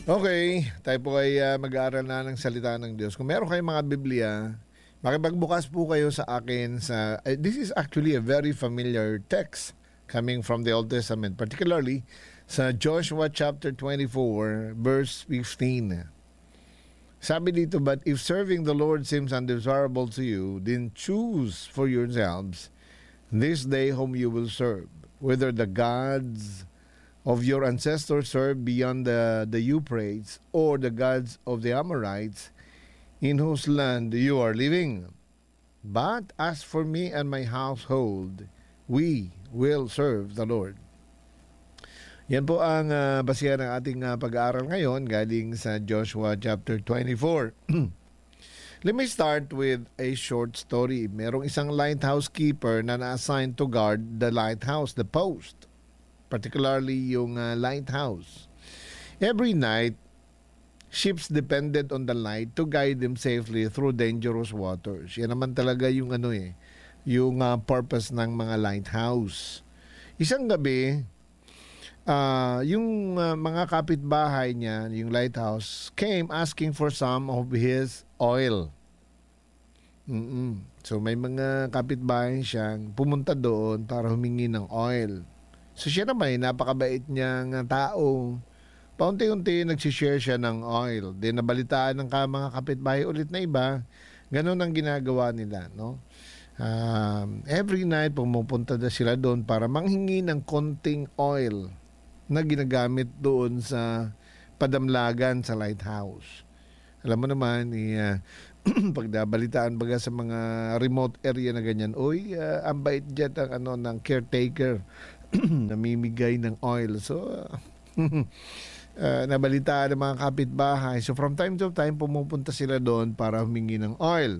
Okay, tayo po ay mag-aaral na ng salita ng Diyos. Kung meron kayong mga Biblia, makipagbukas po kayo sa akin sa this is actually a very familiar text coming from the Old Testament, particularly sa Joshua chapter 24 verse 15. Sabi dito, "But if serving the Lord seems undesirable to you, then choose for yourselves this day whom you will serve, whether the gods of your ancestors served beyond the Euphrates, or the gods of the Amorites, in whose land you are living. But as for me and my household, we will serve the Lord." Yan po ang basihan ng ating pag-aaral ngayon galing sa Joshua chapter 24. Let me start with a short story. Merong isang lighthouse keeper na na-assigned to guard the lighthouse, the post, particularly yung lighthouse. Every night, ships depended on the light to guide them safely through dangerous waters. Yan naman talaga yung yung purpose ng mga lighthouse. Isang gabi, yung mga kapitbahay niya, yung lighthouse, came asking for some of his oil. So may mga kapitbahay siyang pumunta doon para humingi ng oil. So siya naman, napakabait niyang tao. Paunti-unti nagsishare siya ng oil. Then nabalitaan ng mga kapitbahay ulit na iba. Ganun ang ginagawa nila, no? Every night pumupunta na sila doon para manghingi ng konting oil na ginagamit doon sa padamlagan sa lighthouse. Alam mo naman, pag nabalitaan baga sa mga remote area na ganyan, ang bait dyan ng caretaker namimigay ng oil. So, nabalitaan ng mga kapitbahay. So, from time to time, pumupunta sila doon para humingi ng oil.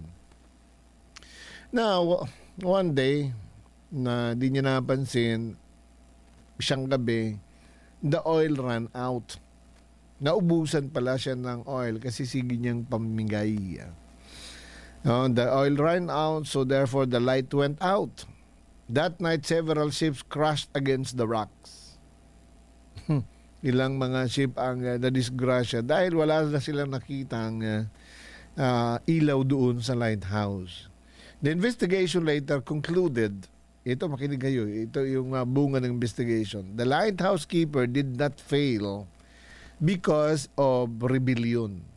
Now, one day, na di niya napansin, isang gabi, the oil ran out. Naubusan pala siya ng oil kasi sige niyang pamimigay. The oil ran out, so therefore the light went out. That night, several ships crashed against the rocks. Ilang mga ship ang nadisgrasya dahil wala na silang nakitang ilaw doon sa lighthouse. The investigation later concluded, ito makinig kayo, ito yung bunga ng investigation. The lighthouse keeper did not fail because of rebellion.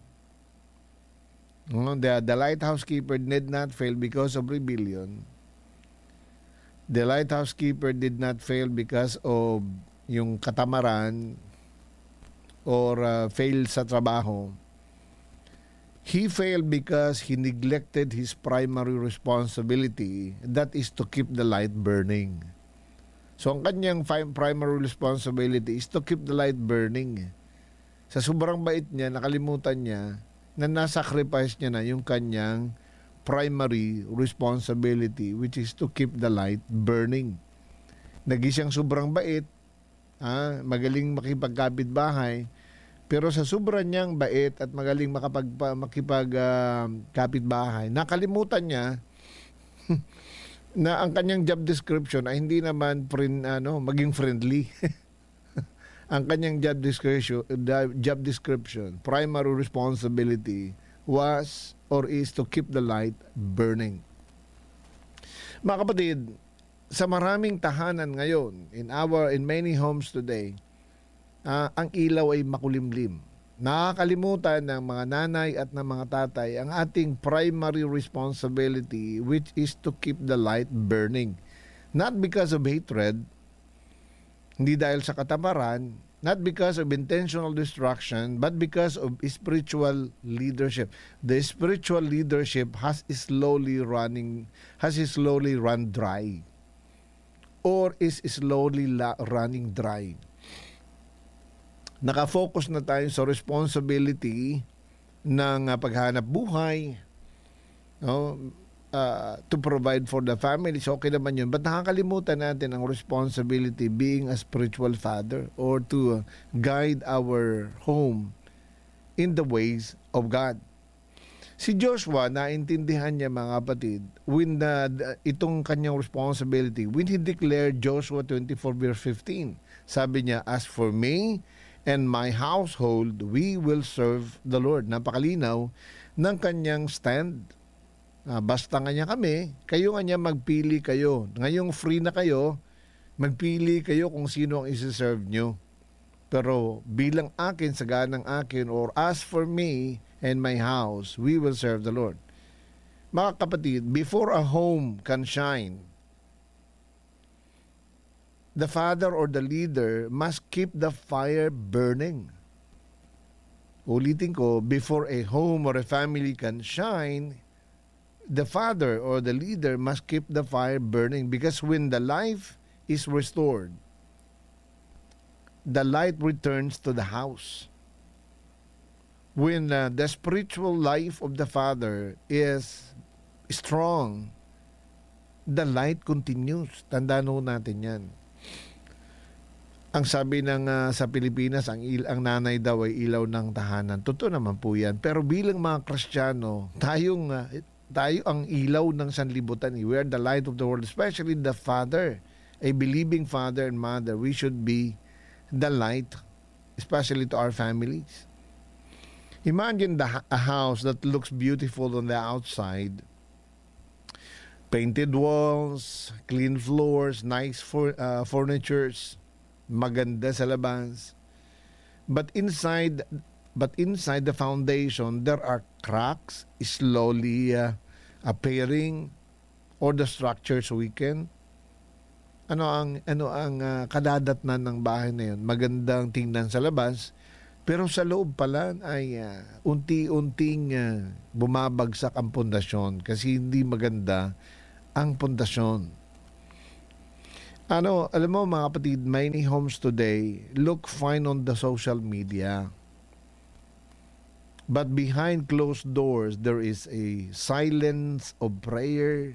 The lighthouse keeper did not fail because of rebellion. The lighthouse keeper did not fail because of yung katamaran or fail sa trabaho. He failed because he neglected his primary responsibility, that is to keep the light burning. So ang kanyang primary responsibility is to keep the light burning. Sa sobrang bait niya, nakalimutan niya na nasacrifice niya na yung kanyang primary responsibility, which is to keep the light burning. Nagisiyang sobrang bait, magaling makipagkapitbahay, pero sa sobra niyang bait at magaling makipagkapitbahay, nakalimutan niya na ang kanyang job description ay hindi naman maging friendly. Ang kanyang job description, primary responsibility was or is to keep the light burning. Mga kapatid, sa maraming tahanan ngayon, in many homes today, ang ilaw ay makulimlim. Nakakalimutan ng mga nanay at ng mga tatay ang ating primary responsibility, which is to keep the light burning. Not because of hatred, hindi dahil sa katamaran, not because of intentional destruction, but because of spiritual leadership. The spiritual leadership has slowly run dry, or is slowly running dry. Nakafocus na tayo sa responsibility ng paghanap buhay, to provide for the family. So okay naman yun. But nakakalimutan natin ang responsibility being a spiritual father or to guide our home in the ways of God. Si Joshua, naintindihan niya mga kapatid, when itong kanyang responsibility, when he declared Joshua 24 verse 15, sabi niya, "As for me and my household, we will serve the Lord. Napakalinaw ng kanyang stand. Basta nga niya kami, kayo nga niya magpili kayo. Ngayong free na kayo, magpili kayo kung sino ang isi-serve nyo. Pero bilang akin, saganang akin, or as for me and my house, we will serve the Lord. Mga kapatid, before a home can shine, the father or the leader must keep the fire burning. Ulitin ko, before a home or a family can shine, the father or the leader must keep the fire burning, because when the life is restored, the light returns to the house. When the spiritual life of the father is strong, the light continues. Tandaan ho natin yan. Ang sabi ng sa Pilipinas, ang nanay daw ay ilaw ng tahanan. Totoo naman po yan. Pero bilang mga Kristiyano, tayo ang ilaw ng sanlibutan. We are the light of the world, especially the father, a believing father and mother. We should be the light, especially to our families. Imagine a house that looks beautiful on the outside. Painted walls, clean floors, nice furnitures, maganda sa labas. But inside the foundation, there are cracks slowly appearing, or the structures weaken. Ano ang kadadatnan ng bahay na yun? Magandang tingnan sa labas, pero sa loob pala ay unti-unting bumabagsak ang pundasyon kasi hindi maganda ang pundasyon. Alam mo mga kapatid, many homes today look fine on the social media. But behind closed doors, there is a silence of prayer.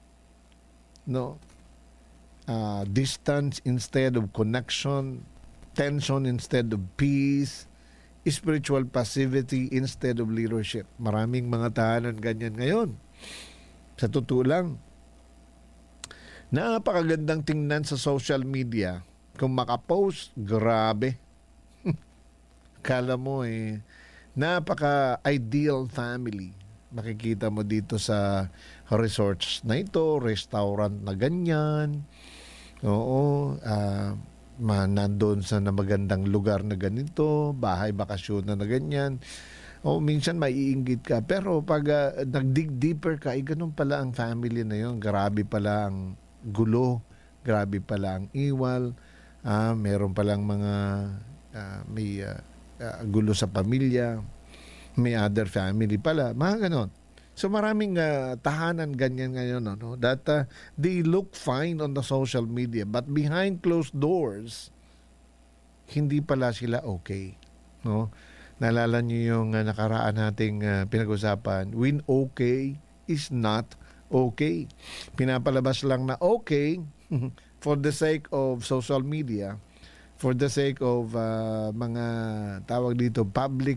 Distance instead of connection, tension instead of peace, spiritual passivity instead of leadership. Maraming mga tahanan ganyan ngayon. Sa totoo lang, napakagandang tingnan sa social media. Kung makapost, grabe. Kala mo napaka-ideal family. Makikita mo dito sa resorts na ito, restaurant na ganyan. Oo, nandun sa magandang lugar na ganito, bahay bakasyon na ganyan. O minsan maiinggit ka. Pero pag nag-dig deeper ka, ganun pala ang family na yun. Grabe pala ang gulo, grabe pala ang iwal, meron palang mga may gulo sa pamilya, may other family pala, mga ganon. So maraming tahanan ganyan ngayon, that they look fine on the social media, but behind closed doors, hindi pala sila okay. Naalala niyo yung nakaraan nating pinag-usapan, when okay is not okay. Pinapalabas lang na okay for the sake of social media, for the sake of mga tawag dito, public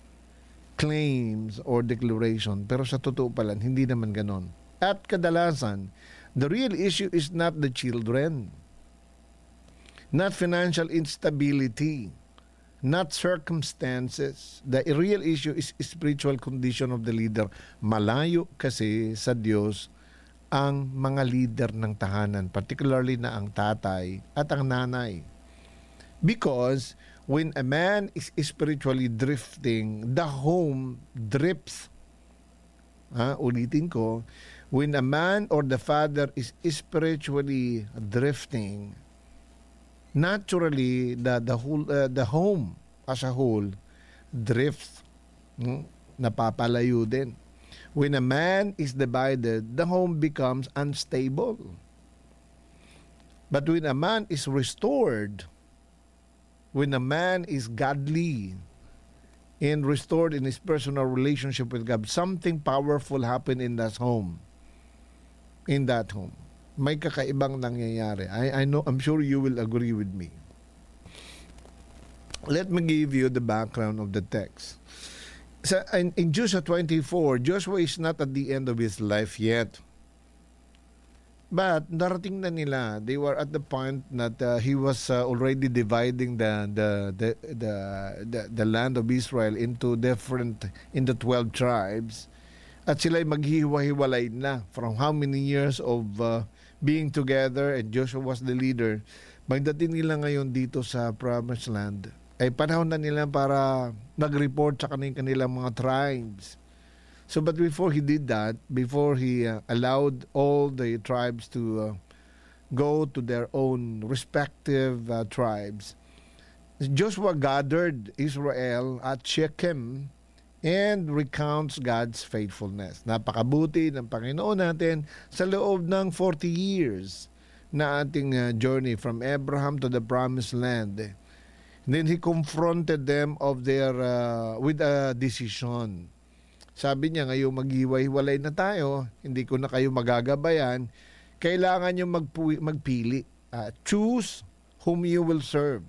claims or declaration. Pero sa totoo pala, hindi naman ganon. At kadalasan, the real issue is not the children, not financial instability, not circumstances. The real issue is spiritual condition of the leader. Malayo kasi sa Diyos ang mga leader ng tahanan, particularly na ang tatay at ang nanay. Because when a man is spiritually drifting, the home drifts. Ulitin ko, when a man or the father is spiritually drifting, naturally the home as a whole drifts. Napapalayo din. When a man is divided, the home becomes unstable. But when a man is restored, when a man is godly and restored in his personal relationship with God, something powerful happen in that home. In that home. May kakaibang nangyayari. I know, I'm sure you will agree with me. Let me give you the background of the text. In Joshua 24, Joshua is not at the end of his life yet. But narating na nila, they were at the point that he was already dividing the land of Israel into 12 tribes. At sila'y maghiwa-hiwalay na from how many years of being together, and Joshua was the leader. Magdating nila ngayon dito sa Promised Land, ay panahon na nila para mag-report sa kanilang mga tribes. So but before he did that, before he allowed all the tribes to go to their own respective tribes, Joshua gathered Israel at Shechem and recounts God's faithfulness. Napakabuti ng Panginoon natin sa loob ng 40 years na ating journey from Abraham to the Promised Land. And then he confronted them with a decision. Sabi niya, ngayong maghiwa-hiwalay na tayo, hindi ko na kayo magagabayan, kailangan nyo magpili. Choose whom you will serve.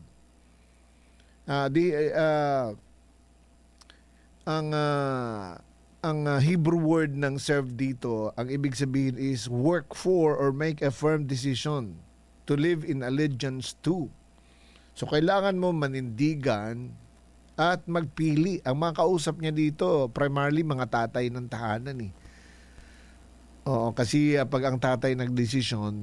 Ang Hebrew word ng serve dito, ang ibig sabihin is work for or make a firm decision to live in allegiance to. So kailangan mo manindigan at magpili. Ang mga kausap niya dito, primarily mga tatay ng tahanan eh. Oo, kasi pag ang tatay nagdesisyon,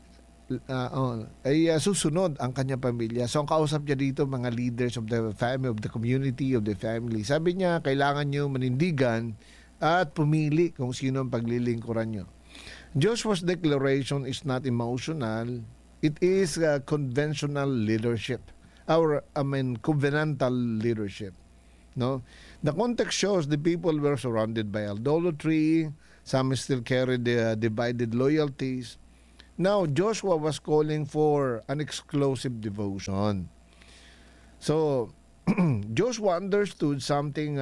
ay susunod ang kanyang pamilya. So ang kausap niya dito, mga leaders of the family, of the community, of the family. Sabi niya, kailangan niyo manindigan at pumili kung sino ang paglilingkuran niyo. Joshua's declaration is not emotional. It is conventional leadership. Covenantal leadership. No? The context shows the people were surrounded by idolatry. Some still carried divided loyalties. Now, Joshua was calling for an exclusive devotion. So, Joshua understood something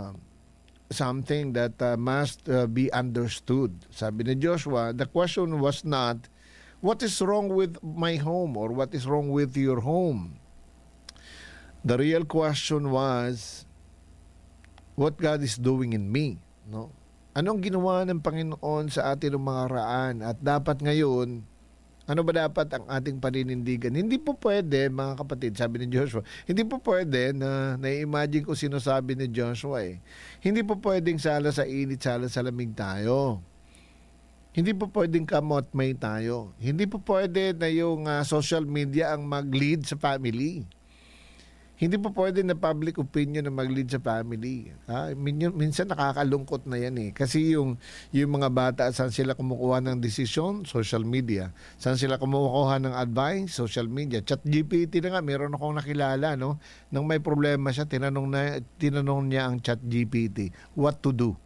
that must be understood. Sabi ni Joshua, the question was not, what is wrong with my home or what is wrong with your home? The real question was, what God is doing in me? No? Anong ginawa ng Panginoon sa atin ng mga raan? At dapat ngayon, ano ba dapat ang ating paninindigan? Hindi po pwede, mga kapatid, sabi ni Joshua, hindi po pwede na na-imagine ko sinasabi ni Joshua eh. Hindi po pwedeng sala sa init, sala sa lamig tayo. Hindi po pwedeng kamot may tayo. Hindi po pwede na yung social media ang mag-lead sa family. Hindi po pwede na public opinion na mag-lead sa family. Minsan nakakalungkot na yan eh. Kasi yung mga bata, saan sila kumukuha ng desisyon? Social media. Saan sila kumukuha ng advice? Social media. ChatGPT na nga, meron akong nakilala, no? Nang may problema siya, tinanong niya ang ChatGPT, what to do?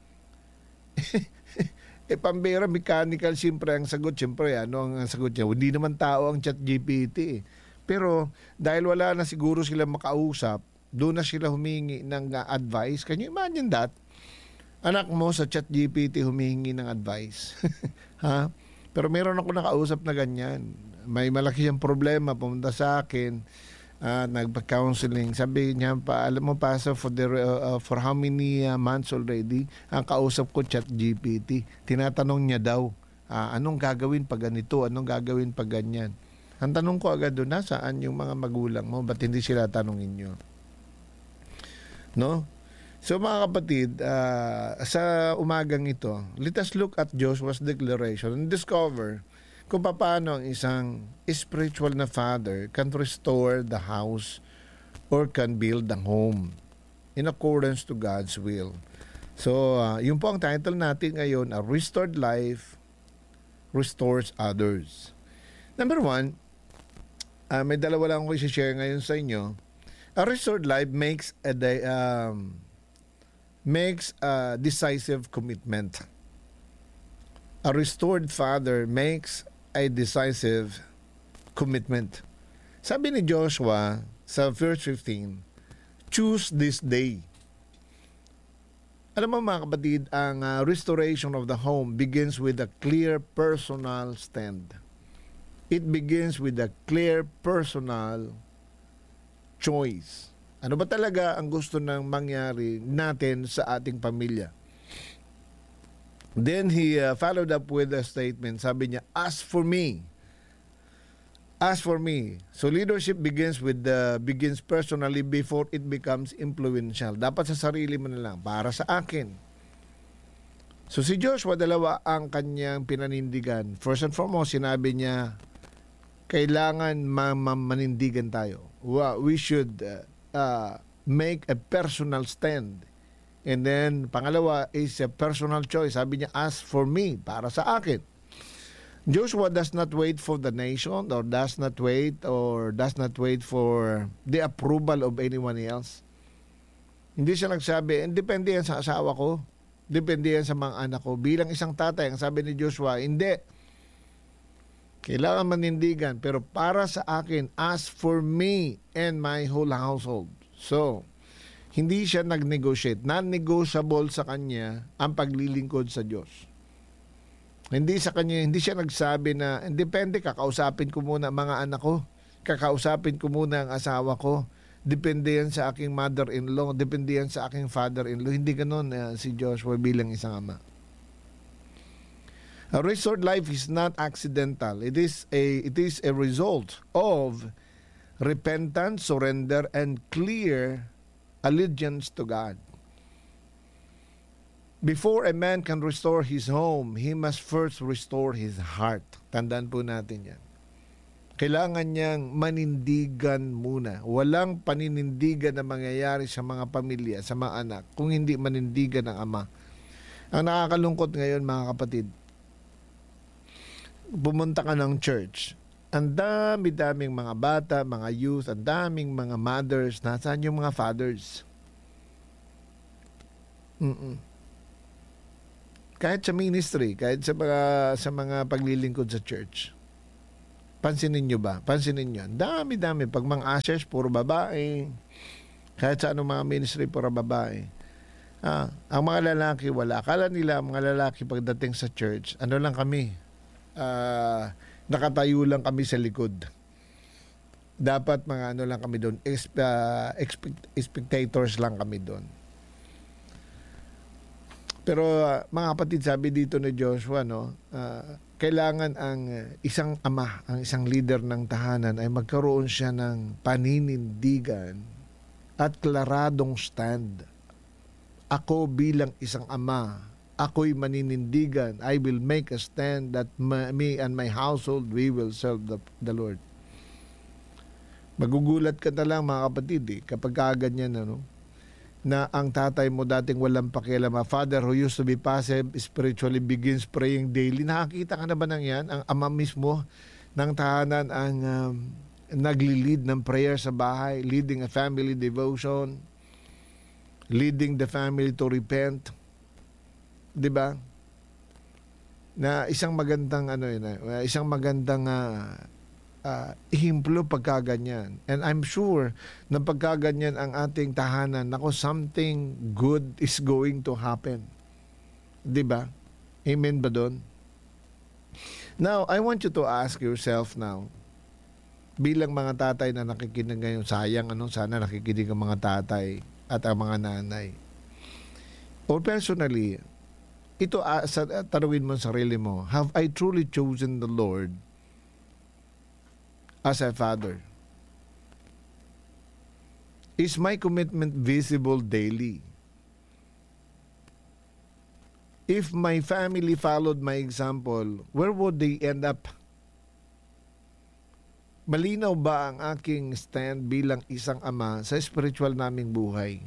Pambira, mechanical, siyempre ang sagot. Siyempre, ano ang sagot niya? Hindi naman tao ang ChatGPT eh. Pero dahil wala na siguro sila makausap, doon na sila humingi ng advice. Can you imagine that? Anak mo sa ChatGPT humingi ng advice. Ha? Pero meron ako nakausap na ganyan. May malaki siyang problema, pumunta sa akin, nagpa-counseling. Sabi niya, alam mo pa, for how many months already, ang kausap ko ChatGPT. Tinatanong niya daw, anong gagawin pag ganito, anong gagawin pag ganyan. Ang tanong ko agad doon, nasaan yung mga magulang mo? Ba't hindi sila tanongin nyo? No? So mga kapatid, sa umagang ito, let us look at Joshua's declaration and discover kung paano ang isang spiritual na father can restore the house or can build the home in accordance to God's will. So, yun po ang title natin ngayon, A Restored Life Restores Others. Number one, may dalawa lang ako i-share ngayon sa inyo. A restored life makes a decisive commitment. A restored father makes a decisive commitment. Sabi ni Joshua sa verse 15, choose this day. Alam mo mga kapatid, ang restoration of the home begins with a clear personal stand. It begins with a clear personal choice. Ano ba talaga ang gusto nang mangyari natin sa ating pamilya? Then he followed up with a statement. Sabi niya, as for me. So leadership begins personally before it becomes influential. Dapat sa sarili mo na lang, para sa akin. So si Joshua, dalawa ang kanyang pinanindigan. First and foremost, sinabi niya, kailangan manindigan tayo. We should make a personal stand. And then, pangalawa is a personal choice. Sabi niya, as for me, para sa akin. Joshua does not wait for the nation or does not wait for the approval of anyone else. Hindi siya nagsabi, depende yan sa asawa ko, depende yan sa mga anak ko. Bilang isang tatay, ang sabi ni Joshua, hindi. Kailangan manindigan, pero para sa akin, as for me and my whole household. So, hindi siya nag-negotiate. Non-negotiable sa kanya ang paglilingkod sa Diyos. Hindi siya nagsabi na, depende, kakausapin ko muna mga anak ko, kakausapin ko muna ang asawa ko, depende yan sa aking mother-in-law, depende yan sa aking father-in-law. Hindi ganun si Joshua bilang isang ama. A restored life is not accidental. It is a result of repentance, surrender, and clear allegiance to God. Before a man can restore his home, he must first restore his heart. Tandaan po natin yan. Kailangan niyang manindigan muna. Walang paninindigan na mangyayari sa mga pamilya, sa mga anak, kung hindi manindigan ng ama. Ang nakakalungkot ngayon, mga kapatid, pumunta ka ng church, ang dami-daming mga bata, mga youth, ang daming mga mothers, nasaan yung mga fathers? Kahit sa ministry, kahit sa mga paglilingkod sa church. Pansinin nyo ba? Pansinin nyo. Dami-dami. Pag mga ushers, puro babae. Kahit sa anong mga ministry, puro babae. Ang mga lalaki, wala. Akala nila, mga lalaki pagdating sa church, ano lang kami? Nakatayo lang kami sa likod. Dapat mga ano lang kami doon. Spectators lang kami doon. Pero mga kapatid, sabi dito ni Joshua, kailangan ang isang ama, ang isang leader ng tahanan ay magkaroon siya ng paninindigan at klaradong stand. Ako bilang isang ama, ako'y maninindigan. I will make a stand that me and my household, we will serve the Lord. Magugulat ka na lang mga kapatid kapag kaganyan na ang tatay mo dating walang pakialam, a father who used to be passive spiritually begins praying daily. Nakakita ka na ba ng yan? Ang ama mismo ng tahanan ang nagli-lead ng prayer sa bahay, leading a family devotion, leading the family to repent. 'Di ba? Na isang magandang isang magandang ihimplo pagkaganyan. And I'm sure na pagkaganyan ang ating tahanan, something good is going to happen. 'Di ba? Amen ba doon? Now, I want you to ask yourself now, bilang mga tatay na nakikinig ngayon, sayang sana nakikinig ang mga tatay at ang mga nanay. Or personally, ito tanungin mo sa sarili mo, have I truly chosen the Lord as a father? Is my commitment visible daily? If my family followed my example, where would they end up? Malinaw ba ang aking stand bilang isang ama sa spiritual naming buhay?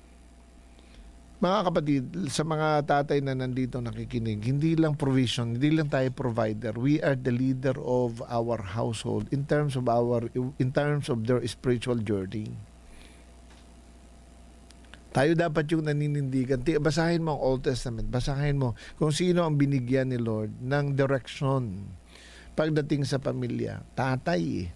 Mga kapatid, sa mga tatay na nandito nakikinig, hindi lang provision, hindi lang tayo provider. We are the leader of our household in terms of their spiritual journey. Tayo dapat yung naninindigan. Basahin mo ang Old Testament. Basahin mo kung sino ang binigyan ni Lord ng direction pagdating sa pamilya. Tatay.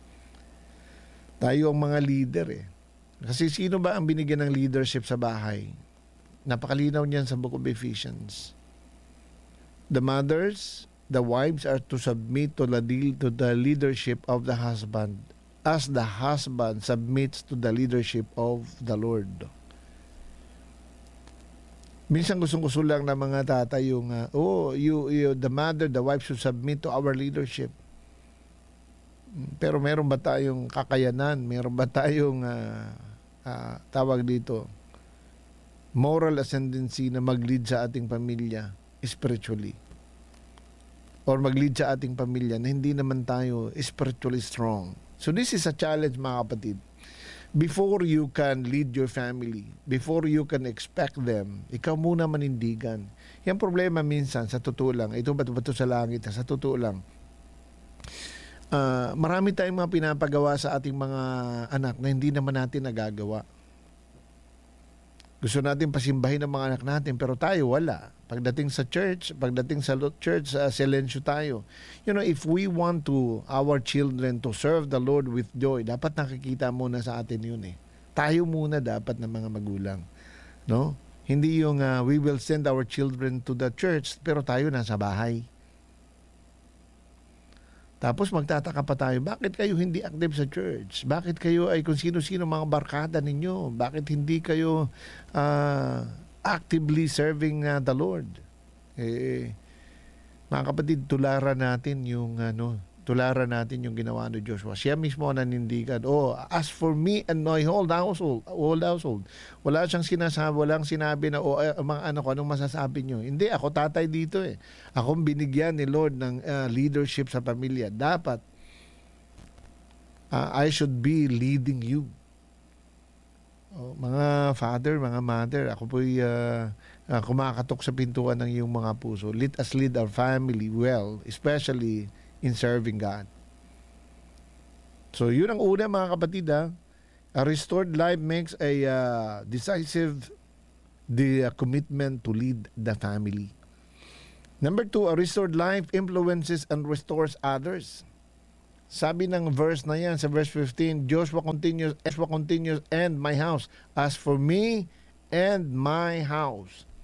Tayo ang mga leader Kasi sino ba ang binigyan ng leadership sa bahay? Napakalinaw niyan sa Book of Ephesians. The mothers, the wives are to submit to the leadership of the husband as the husband submits to the leadership of the Lord. Minsan gustong-gusto lang ng mga tatay yung, the mother, the wife should submit to our leadership. Pero meron ba tayong kakayanan? Meron ba tayong, tawag dito, moral ascendancy na mag-lead sa ating pamilya spiritually? Or mag-lead sa ating pamilya na hindi naman tayo spiritually strong. So this is a challenge, mga kapatid. Before you can lead your family, before you can expect them, ikaw muna manindigan. Yan problema minsan, sa totoo lang, ito bato-bato sa langit, sa totoo lang, marami tayong mga pinapagawa sa ating mga anak na hindi naman natin nagagawa. Gusto natin pasimbahin ng mga anak natin, pero tayo wala. Pagdating sa church, silensyo tayo. You know, if we want our children to serve the Lord with joy, dapat nakikita muna sa atin yun eh. Tayo muna dapat ng mga magulang. No? Hindi yung we will send our children to the church, pero tayo nasa bahay. Tapos magtataka pa tayo, bakit kayo hindi active sa church? Bakit kayo ay kung sino-sino mga barkada ninyo? Bakit hindi kayo actively serving the Lord? Mga kapatid, tularan natin yung ginawa ni Joshua. Siya mismo ang nanindigan. As for me and my whole household, walang sinabi na, mga anak ko, anong masasabi nyo? Hindi, ako tatay dito eh. Akong binigyan ni Lord ng leadership sa pamilya. Dapat, I should be leading you. Mga father, mga mother, ako po'y kumakatok sa pintuan ng iyong mga puso. Let us lead our family well, especially in serving God. So, yun ang una, mga kapatid. A restored life makes a decisive commitment to lead the family. Number 2, a restored life influences and restores others. Sabi ng verse na yan, sa verse 15, Joshua continues, and my house. As for me and my house,